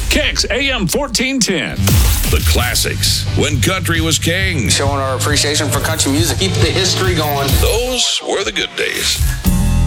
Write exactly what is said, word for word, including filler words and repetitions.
Kicks A M fourteen ten. The classics, when country was king. Showing our appreciation for country music. Keep the history going. Those were the good days.